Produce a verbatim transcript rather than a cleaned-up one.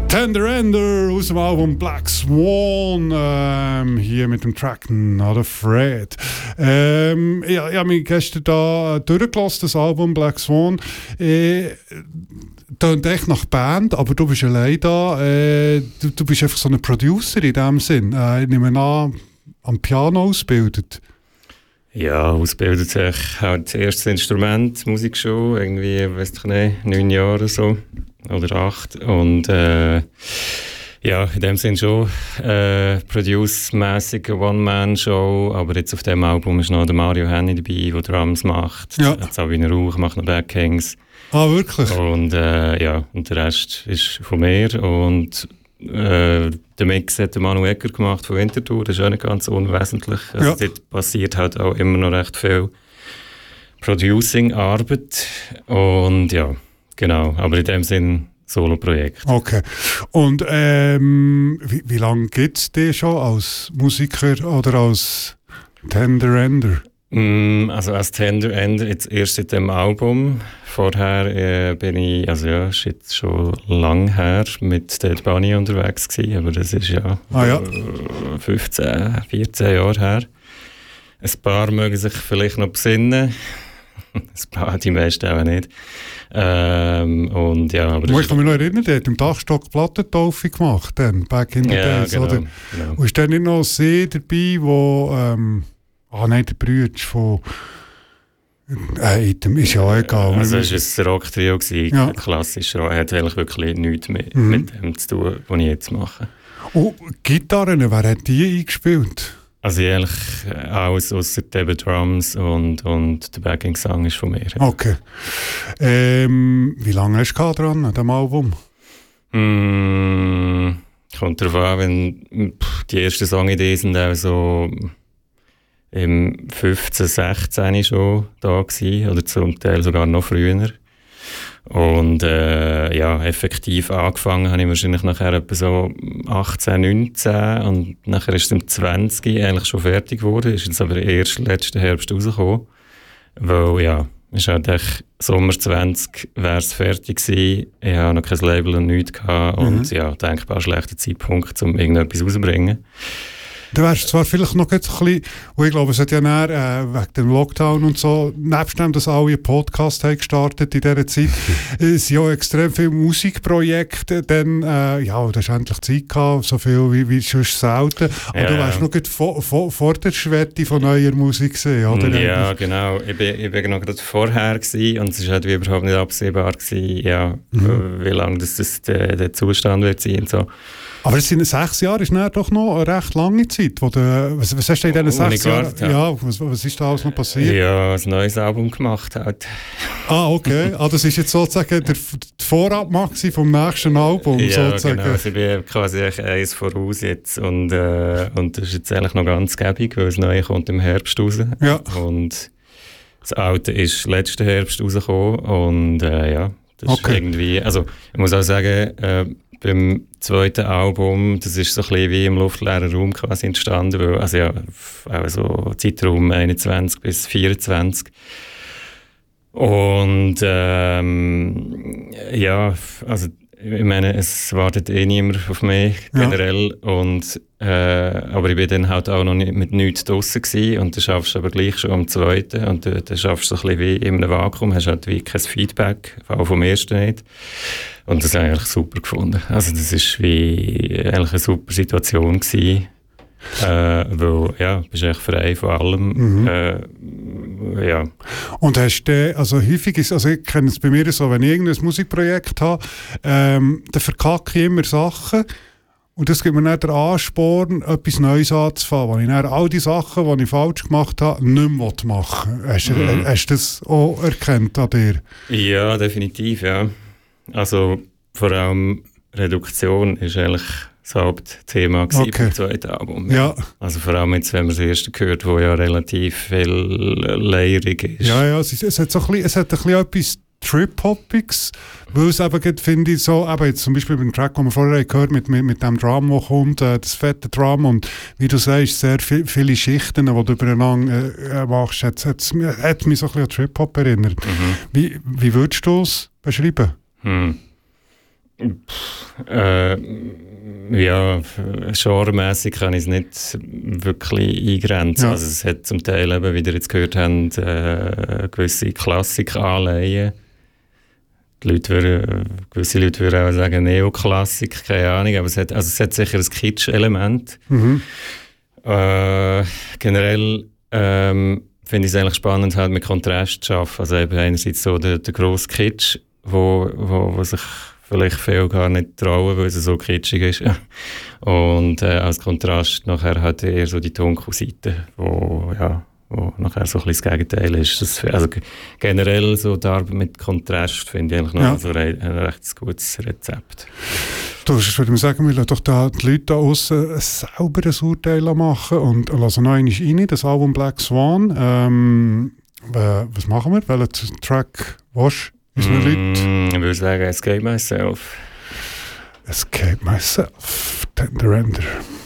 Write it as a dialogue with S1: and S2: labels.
S1: Tender Ender aus dem Album Black Swan, ähm, hier mit dem Track Not Afraid. Ähm, ich, ich habe mich gestern da durchgelassen, das Album Black Swan. Äh, tönt echt nach Band, aber du bist allein da. Äh, du, du bist einfach so ein Producer in dem Sinn. Äh, ich nehme an, am Piano ausgebildet.
S2: Ja, ausbildet sich halt das erste Instrument, Musikschule, irgendwie, weiss ich nicht, neun Jahre oder so. Oder acht. Und äh, ja, in dem Sinn schon äh, Produce-mässige One-Man-Show. Aber jetzt auf dem Album ist noch der Mario Henny dabei, der Drums macht.
S1: Ja.
S2: Sabine Rauch macht noch Backings.
S1: Ah, wirklich?
S2: Und äh, ja, und der Rest ist von mir. Und äh, den Mix hat der Manu Egger gemacht von Winterthur. Das ist auch nicht ganz unwesentlich. Also
S1: ja.
S2: Dort passiert halt auch immer noch recht viel Producing-Arbeit. Und ja, genau, aber in dem Sinn Solo-Projekt.
S1: Okay. Und ähm, wie, wie lange gibt es dich schon als Musiker oder als Tender Ender?
S2: Mm, also als Tender Ender jetzt erst seit dem Album. Vorher äh, bin ich, also ja, ist jetzt schon lang her, mit Dead Bunny unterwegs gewesen, aber das ist ja,
S1: ah, ja.
S2: Äh, fünfzehn, vierzehn Jahre her. Ein paar mögen sich vielleicht noch besinnen. Ein paar, die meisten auch nicht. Ähm, und ja, aber
S1: ich kann mich noch erinnern, der hat im Dachstock Plattentaufe gemacht, dann, back in the
S2: ja,
S1: days,
S2: genau,
S1: oder?
S2: Genau.
S1: Und ist dann nicht noch See dabei, wo, ähm, ah nein, der Brüder von, äh, ist ja auch egal.
S2: Also es war ein Rock-Trio, ja. Klassisch Rock, hat eigentlich wirklich nichts mit, mhm. mit dem zu tun, was ich jetzt mache.
S1: Und Gitarren, wer hat die eingespielt?
S2: Also eigentlich alles ausser den Drums und, und der Backing-Song ist von mir.
S1: Okay. Ähm, wie lange hast du dran an diesem Album?
S2: Mm, kommt darauf an, wenn pff, die ersten Songideen sind auch so im fünfzehn, sechzehn schon da gewesen, oder zum Teil sogar noch früher. Und äh, ja, effektiv angefangen habe ich wahrscheinlich nachher etwa so achtzehn, neunzehn und nachher ist es im zwanzig eigentlich schon fertig geworden, ist jetzt aber erst letzten Herbst rausgekommen, weil ja, ist halt echt Sommer zwanzig wäre es fertig gewesen, ich habe noch kein Label und nichts gehabt mhm. und ja, denkbar schlechter Zeitpunkt, um irgendetwas rauszubringen.
S1: Du wärst zwar vielleicht noch ein bisschen, und ich glaube, es hat ja näher, äh, wegen dem Lockdown und so, nebst dem, dass alle einen Podcast haben gestartet in dieser Zeit, es sind ja extrem viele Musikprojekte, dann, äh, ja, du hast endlich Zeit gehabt, so viel wie, wie sonst selten, aber ja, du wärst noch vor, vor, vor der Schwette von neuer Musik gesehen, oder?
S2: Ja, genau, ich bin, ich bin noch gerade vorher gewesen und es war halt wie überhaupt nicht absehbar gewesen, ja, mhm. wie lange das, das der, der Zustand wird sein und so.
S1: Aber es sind sechs Jahre, ist doch noch eine recht lange Zeit. Wo du, was, was hast du in diesen oh, sechs Jahren? Ja, was, was ist da alles noch passiert?
S2: Ja, ein neues Album gemacht halt.
S1: Ah, okay. Ah, das ist jetzt sozusagen der, der Vorabmacht vom nächsten Album.
S2: Ja,
S1: sozusagen.
S2: Genau. Also ich bin quasi eins voraus jetzt. Und, äh, und das ist jetzt eigentlich noch ganz gäbig, weil das Neue kommt im Herbst raus.
S1: Ja.
S2: Und das Alte ist letzten Herbst rausgekommen. Und äh, ja, das
S1: okay.
S2: ist irgendwie... Also ich muss auch sagen... Äh, beim zweiten Album, das ist so ein bisschen wie im luftleeren Raum quasi entstanden, weil, also ja, also Zeitraum einundzwanzig bis vierundzwanzig. Und ähm, ja, also ich meine, es wartet eh niemand auf mich, generell. Ja. Und, äh, aber ich bin dann halt auch noch nicht, mit nichts draussen gewesen. Und dann schaffst du aber gleich schon am zweiten. Und dann, dann schaffst du so ein bisschen wie in einem Vakuum, hast halt wie kein Feedback, auch vom ersten nicht. Und das habe ich eigentlich super gefunden. Also das war wie eigentlich eine super Situation gewesen. Äh, weil, ja, du bist echt frei von allem. Mhm. Äh, ja.
S1: Und hast du, also häufig ist, also ich kenne es bei mir so, wenn ich irgendein Musikprojekt habe, ähm, dann verkacke ich immer Sachen. Und das gibt mir dann den Ansporn, etwas Neues anzufangen. Wenn ich dann all die Sachen, die ich falsch gemacht habe, nicht mehr machen will. Hast, mhm. hast du das auch erkannt an dir?
S2: Ja, definitiv, ja. Also vor allem Reduktion ist eigentlich das Hauptthema okay. beim zweiten Album. Ja. Ja. Also vor allem jetzt, wenn man das erste gehört, wo ja relativ viel leierig ist.
S1: Ja, ja, es, ist, es hat so ein bisschen, es hat ein bisschen etwas Trip-Hoppiges, weil es eben, finde ich, so, eben jetzt zum Beispiel beim Track, den wir vorher gehört mit, mit, mit dem Drum, der kommt, äh, das fette Drum und wie du sagst, sehr viel, viele Schichten, die du übereinander äh, machst, hat, hat, hat mich so ein bisschen an Trip-Hop erinnert. Mhm. Wie, wie würdest du es beschreiben?
S2: Hm. Äh, ja, genremässig kann ich es nicht wirklich eingrenzen. Ja. Also es hat zum Teil, eben, wie ihr jetzt gehört habt, äh, gewisse Klassik-Anleihen. Die Leute würden, gewisse Leute würden auch sagen Neoklassik, keine Ahnung, aber es hat, also es hat sicher ein Kitsch-Element. Mhm. Äh, generell ähm, finde ich es eigentlich spannend, halt mit Kontrast zu arbeiten. Also eben einerseits so der, der grosse Kitsch, wo, wo, wo sich vielleicht viele gar nicht trauen, weil es so kitschig ist. Und äh, als Kontrast nachher hat eher so die dunkle Seite, wo, ja, wo nachher so ein bisschen das Gegenteil ist. Das, also generell so die Arbeit mit Kontrast finde ich eigentlich noch ja. so ein, ein recht gutes Rezept.
S1: Du, ich würde sagen, wir lassen doch da die Leute da aussen ein sauberes Urteil machen und lassen noch einmal rein, das Album Black Swan. Ähm, äh, was machen wir? Welchen Track willst du unseren Leuten?
S2: Ich würde sagen, Escape Myself.
S1: Escape Myself, Tender Ender.